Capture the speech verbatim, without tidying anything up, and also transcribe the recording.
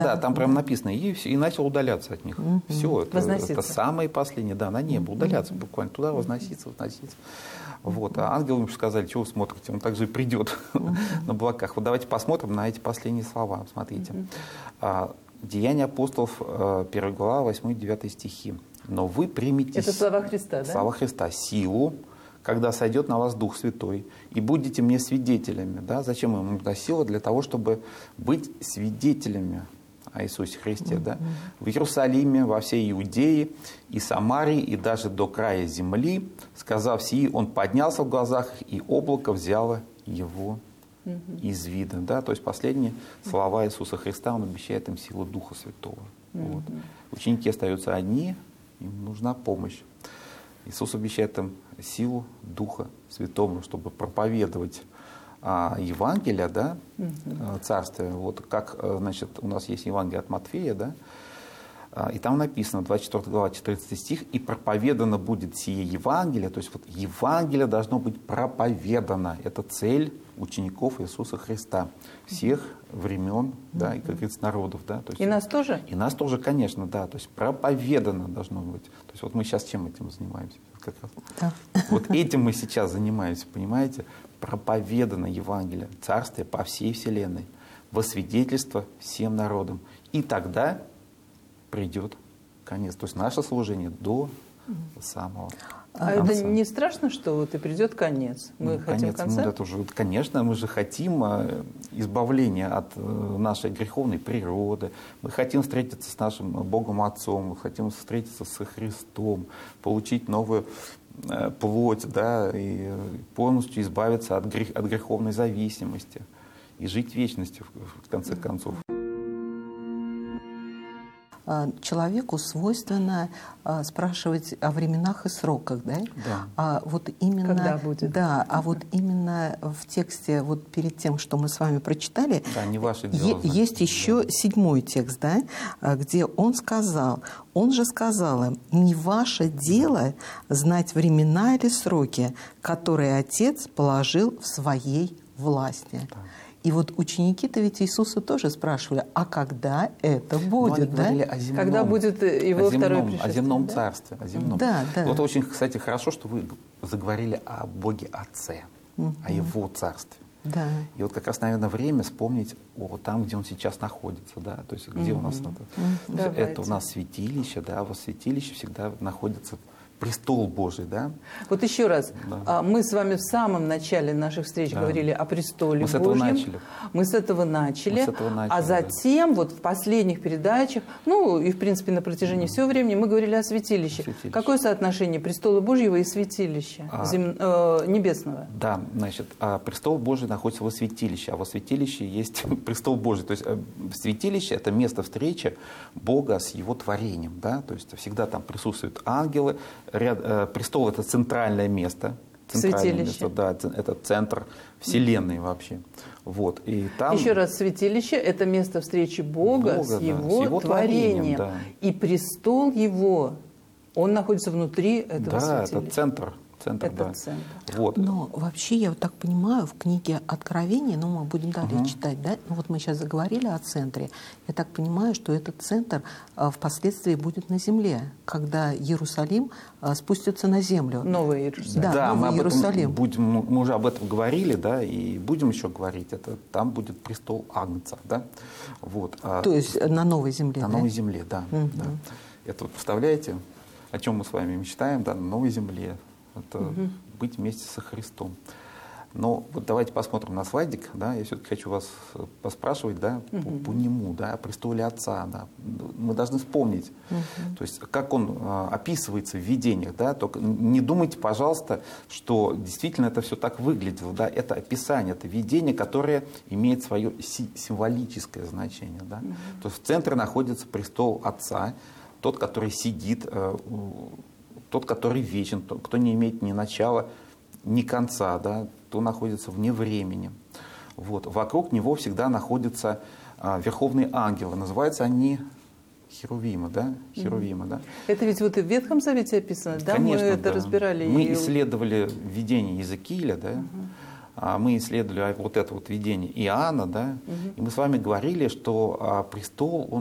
Да, там прям написано, и, и начал удаляться от них. Угу. Все, это, это самые последние, да, на небо, удаляться буквально, туда возноситься, возноситься. Вот. А ангелы им сказали, чего вы смотрите, он также и придет на облаках. Вот давайте посмотрим на эти последние слова, смотрите. Деяния апостолов, первая глава, восьмой-девятый стихи. Но вы примете... Это слова Христа, да? Слова Христа. Силу, когда сойдет на вас Дух Святой, и будете мне свидетелями. Да? Зачем им нужна сила? Для того, чтобы быть свидетелями о Иисусе Христе. Mm-hmm. Да? В Иерусалиме, во всей Иудее и Самарии, и даже до края земли. Сказав сии, он поднялся в глазах их, и облако взяло его mm-hmm. из вида. Да? То есть последние слова Иисуса Христа, он обещает им силу Духа Святого. Mm-hmm. Вот. Ученики остаются одни, им нужна помощь. Иисус обещает им силу Духа Святого, чтобы проповедовать а, Евангелие, да, угу. Царствие. Вот как, значит, у нас есть Евангелие от Матфея, да, и там написано, двадцать четвёртая глава, четырнадцатый стих, и проповедано будет сие Евангелие, то есть вот Евангелие должно быть проповедано. Это цель учеников Иисуса Христа, всех времен, mm-hmm. да, и, как говорится, народов. Да, то есть, и нас тоже? И нас тоже, конечно, да, то есть проповедано должно быть. То есть вот мы сейчас чем этим занимаемся? Как раз. Да. Вот этим мы сейчас занимаемся, понимаете? Проповедано Евангелие, Царствие по всей вселенной, во свидетельство всем народам. И тогда придет конец. То есть наше служение до самого А конца. Это не страшно, что вот и придет конец? Мы ну, хотим конец, конца? Ну, это уже, конечно, мы же хотим избавления от нашей греховной природы. Мы хотим встретиться с нашим Богом Отцом, мы хотим встретиться со Христом, получить новую плоть, да, и полностью избавиться от, грех, от греховной зависимости и жить в вечности, в конце концов. Человеку свойственно а, спрашивать о временах и сроках, да? Да. А вот именно, когда будет? Да, а вот именно в тексте, вот перед тем, что мы с вами прочитали, да, не ваше дело, е- есть еще седьмой текст, да, где он сказал, он же сказал им, не ваше дело знать времена или сроки, которые Отец положил в своей власти. Да. И вот ученики-то ведь Иисуса тоже спрашивали, а когда это будет, да? О земном, когда будет его о земном, второе пришествие? О земном да? царстве, о земном. Да, да. Вот очень, кстати, хорошо, что вы заговорили о Боге Отце, угу. о Его царстве. Да. И вот как раз, наверное, время вспомнить о там, где он сейчас находится, да, то есть где угу. у нас надо. Угу. Это у нас святилище, да, во святилище всегда находится престол Божий, да? Вот еще раз, да. мы с вами в самом начале наших встреч да. говорили о престоле мы с Божьем. Этого начали. Мы с этого начали. Мы с этого начали. А затем, да. вот в последних передачах, ну и в принципе на протяжении да. всего времени мы говорили о святилище. святилище. Какое соотношение престола Божьего и святилища а, зем, э, небесного? Да, значит, а престол Божий находится во святилище, а во святилище есть престол Божий. То есть святилище – это место встречи Бога с Его творением, да? То есть всегда там присутствуют ангелы. Ряд, э, престол – это центральное место. Центральное место, да, это центр Вселенной вообще. Вот, и там... Еще раз, святилище – это место встречи Бога, Бога с, его да, с Его творением. творением да. И престол Его, он находится внутри этого да, святилища. Да, это центр. Центр, это да. центр. Вот. Но вообще, я вот так понимаю, в книге Откровения, ну, мы будем далее uh-huh. читать, да? Ну, вот мы сейчас заговорили о центре. Я так понимаю, что этот центр а, впоследствии будет на земле, когда Иерусалим а, спустится на землю. Новый Иерусалим. Да, да Новый мы Иерусалим. Будем, мы уже об этом говорили, да, и будем еще говорить. Это, там будет престол Агнца, да. Вот. А, То есть на новой земле, На да? новой земле, да. Uh-huh. да. Это, представляете, о чем мы с вами мечтаем, да, на новой земле. Это угу. быть вместе со Христом. Но вот давайте посмотрим на слайдик, да, я все-таки хочу вас поспрашивать, да, угу. по, по нему, да, о престоле Отца, да. Мы должны вспомнить, угу. то есть как он а, описывается в видениях, да, только не думайте, пожалуйста, что действительно это все так выглядело, да, это описание, это видение, которое имеет свое символическое значение, да. Угу. То есть в центре находится престол Отца, тот, который сидит, тот, который вечен, тот, кто не имеет ни начала, ни конца, да, кто находится вне времени. Вот. Вокруг него всегда находятся а, верховные ангелы. Называются они херувимы, да? Херувимы, mm-hmm. да? Это ведь вот и в Ветхом Завете описано, да? Конечно, мы это да. разбирали. Мы и... исследовали видение Иезекииля, да? Mm-hmm. мы исследовали вот это вот видение Иоанна, да, угу. и мы с вами говорили, что престол, он